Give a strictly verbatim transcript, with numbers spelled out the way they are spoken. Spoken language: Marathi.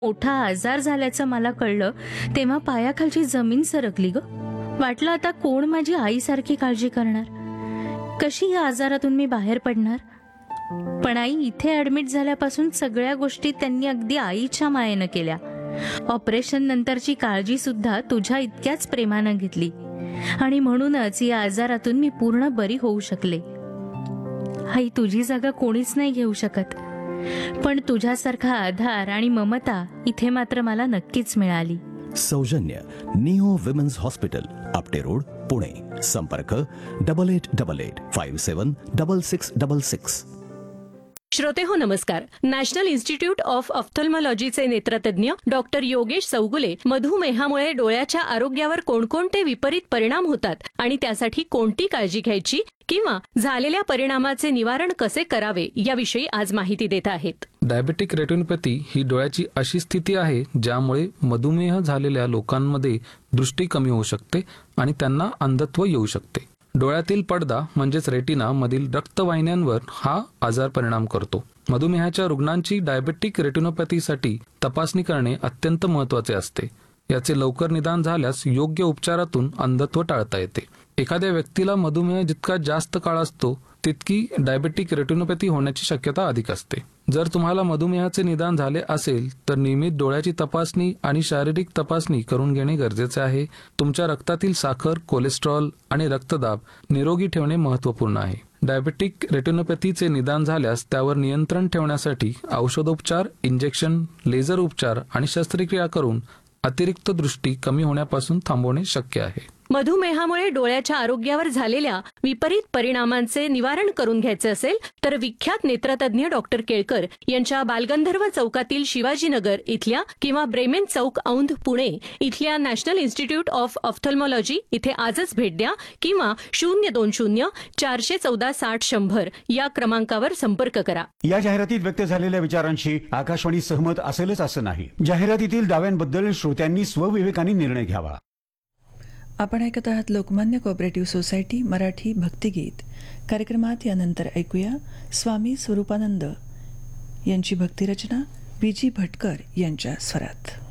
मोठा आजार झाल्याचं मला कळलं तेव्हा पायाखालची जमीन सरकली ग. वाटलं आता कोण माझी आईसारखी काळजी करणार, कशी या आजारातून मी बाहेर पडणार. पण आई, इथे ऍडमिट झाल्यापासून सगळ्या गोष्टी त्यांनी अगदी आईच्या मायेनं केल्या. ऑपरेशन नंतरची काळजी सुद्धा तुझ्या इतक्याच प्रेमानं घेतली आणि म्हणूनच या आजारातून मी पूर्ण बरी होऊ शकले. आई, तुझी जागा कोणीच नाही घेऊ शकत, पण तुझ्यासारखा आधार आणि ममता इथे मात्र मला नक्कीच मिळाली. सौजन्य neo women's hospital, Apte road, Pune. संपर्क double eight double eight five सेवन डबल सिक्स डबल सिक्स. श्रोते हो, नमस्कार. National institute of ऑफ्थल्मॉलॉजीचे नेत्रतज्ञ doctor Yogesh Chougule मधुमेहामुळे डोळ्याच्या आरोग्यावर कोणकोणते विपरीत परिणाम होतात आणि त्यासाठी कोणती काळजी घ्यायची किंवा झालेल्या परिणामाचे निवारण कसे करावे याविषयी आज माहिती देत आहेत. डायबेटिक रेटिनोपॅथी ही डोळ्याची अशी स्थिती आहे ज्यामुळे मधुमेह झालेल्या लोकांमध्ये दृष्टी कमी होऊ शकते आणि त्यांना अंधत्व येऊ शकते. डोळ्यातील पडदा म्हणजेच रेटिना मधील रक्तवाहिन्यांवर हा आजार परिणाम करतो. मधुमेहाच्या रुग्णांची डायबेटिक रेटिनोपॅथीसाठी तपासणी करणे अत्यंत महत्त्वाचे असते. याचे लवकर निदान झाल्यास योग्य उपचारातून अंधत्व टाळता येते. एखाद्या व्यक्तीला मधुमेह जितका जास्त काळ असतो तितकी डायबेटिक रेटिनोपॅथी होण्याची शक्यता अधिक असते. जर तुम्हाला मधुमेहाचे निदान झाले असेल तर नियमित डोळ्याची तपासणी आणि शारीरिक तपासणी करून घेणे गरजेचे आहे. तुमच्या रक्तातील साखर, कोलेस्ट्रॉल आणि रक्तदाब निरोगी ठेवणे महत्त्वपूर्ण आहे. डायबेटिक रेटिनोपॅथीचे निदान झाल्यास त्यावर नियंत्रण ठेवण्यासाठी औषधोपचार, इंजेक्शन, लेझर उपचार आणि शस्त्रक्रिया करून अतिरिक्त दृष्टी कमी होण्यापासून थांबवणे शक्य आहे. मधुमेहामुळे डोळ्याच्या आरोग्यावर झालेल्या विपरीत परिणामांचे निवारण करून घ्यायचे असेल तर विख्यात नेत्रतज्ञ डॉक्टर केळकर यांच्या बालगंधर्व चौकातील शिवाजीनगर इथल्या किंवा ब्रेमेन चौक औंध पुणे इथल्या नॅशनल इन्स्टिट्यूट ऑफ ऑफ्थल्मॉलॉजी इथे आजच भेट द्या किंवा शून्य दोन शून्य चारशे चौदा साठ शंभर या क्रमांकावर संपर्क करा. या जाहिरातीत व्यक्त झालेल्या विचारांशी आकाशवाणी सहमत असेलच असं नाही. जाहिरातीतील दाव्यांबद्दल श्रोत्यांनी स्वविवेकाने निर्णय घ्यावा. आपण ऐकत आहात लोकमान्य कोऑपरेटिव्ह सोसायटी मराठी भक्तिगीत. कार्यक्रमात यानंतर ऐकूया स्वामी स्वरूपानंद यांची भक्तिरचना विजी भटकर यांच्या स्वरात.